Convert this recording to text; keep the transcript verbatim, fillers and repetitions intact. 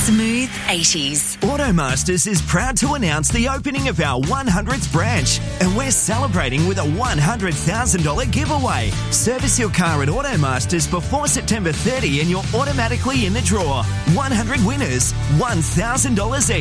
Smooth eighties. Automasters is proud to announce the opening of our one hundredth branch, and we're celebrating with a one hundred thousand dollars giveaway. Service your car at Automasters before September thirtieth and you're automatically in the draw. one hundred winners, one thousand dollars each.